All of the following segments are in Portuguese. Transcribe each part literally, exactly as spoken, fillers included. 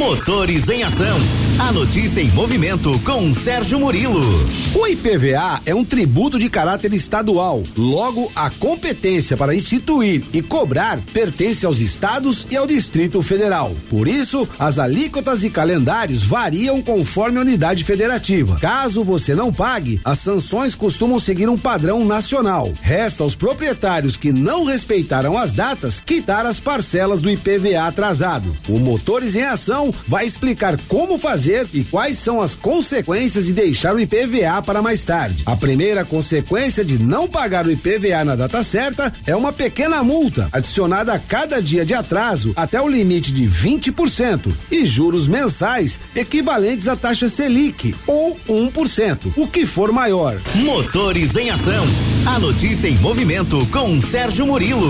Motores em Ação. A notícia em movimento com Sérgio Murilo. O I P V A é um tributo de caráter estadual. Logo, a competência para instituir e cobrar pertence aos estados e ao Distrito Federal. Por isso, as alíquotas e calendários variam conforme a unidade federativa. Caso você não pague, as sanções costumam seguir um padrão nacional. Resta aos proprietários que não respeitaram as datas quitar as parcelas do I P V A atrasado. O Motores em Ação vai explicar como fazer e quais são as consequências de deixar o I P V A para mais tarde. A primeira consequência de não pagar o I P V A na data certa é uma pequena multa, adicionada a cada dia de atraso até o limite de vinte por cento e juros mensais equivalentes à taxa Selic ou um por cento, o que for maior. Motores em Ação. A notícia em movimento com Sérgio Murilo.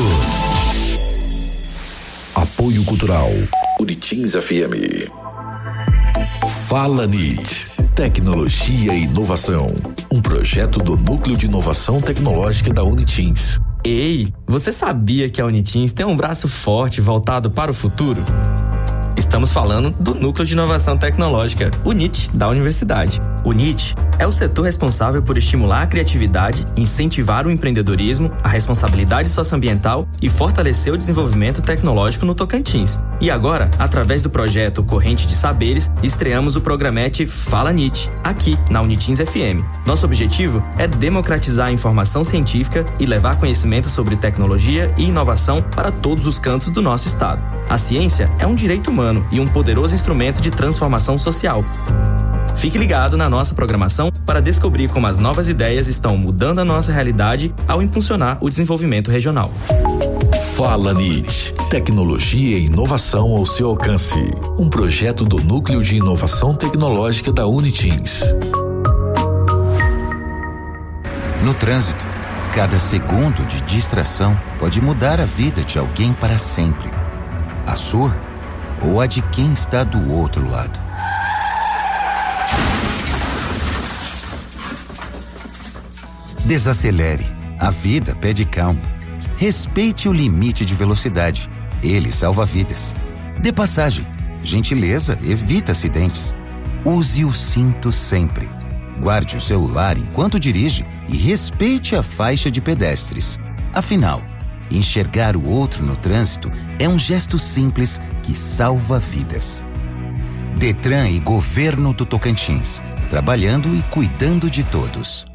Apoio Cultural Unitins F M. Fala N I T, tecnologia e inovação, um projeto do Núcleo de Inovação Tecnológica da Unitins. Ei, você sabia que a Unitins tem um braço forte voltado para o futuro? Estamos falando do Núcleo de Inovação Tecnológica, o N I T, da universidade. O N I T é o setor responsável por estimular a criatividade, incentivar o empreendedorismo, a responsabilidade socioambiental e fortalecer o desenvolvimento tecnológico no Tocantins. E agora, através do projeto Corrente de Saberes, estreamos o programete Fala N I T, aqui na Unitins F M. Nosso objetivo é democratizar a informação científica e levar conhecimento sobre tecnologia e inovação para todos os cantos do nosso estado. A ciência é um direito humano e um poderoso instrumento de transformação social. Fique ligado na nossa programação para descobrir como as novas ideias estão mudando a nossa realidade ao impulsionar o desenvolvimento regional. Fala N I T, tecnologia e inovação ao seu alcance. Um projeto do Núcleo de Inovação Tecnológica da Unitins. No trânsito, cada segundo de distração pode mudar a vida de alguém para sempre. A sua ou a de quem está do outro lado. Desacelere. A vida pede calma. Respeite o limite de velocidade. Ele salva vidas. Dê passagem. Gentileza evita acidentes. Use o cinto sempre. Guarde o celular enquanto dirige e respeite a faixa de pedestres. Afinal, enxergar o outro no trânsito é um gesto simples que salva vidas. Detran e Governo do Tocantins, trabalhando e cuidando de todos.